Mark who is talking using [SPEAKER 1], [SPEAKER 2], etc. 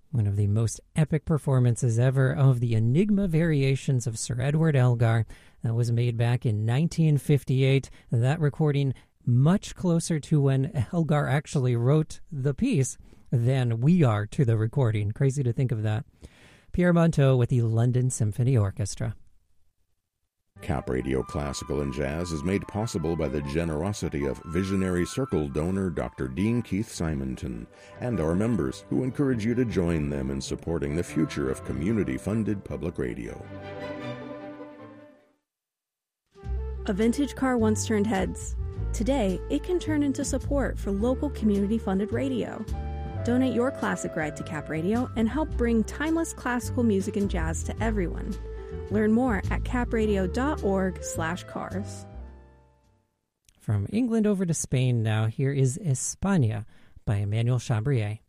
[SPEAKER 1] One of the most epic performances ever of the Enigma variations of Sir Edward Elgar. That was made back in 1958. That recording much closer to when Elgar actually wrote the piece than we are to the recording. Crazy to think of that. Pierre Monteux with the London Symphony Orchestra.
[SPEAKER 2] Cap Radio Classical and Jazz is made possible by the generosity of visionary Circle donor Dr. Dean Keith Simonton and our members, who encourage you to join them in supporting the future of community-funded public radio.
[SPEAKER 3] A vintage car once turned heads. Today, it can turn into support for local community-funded radio. Donate your classic ride to Cap Radio and help bring timeless classical music and jazz to everyone. Learn more at capradio.org/cars.
[SPEAKER 1] From England over to Spain now, here is España by Emmanuel Chabrier.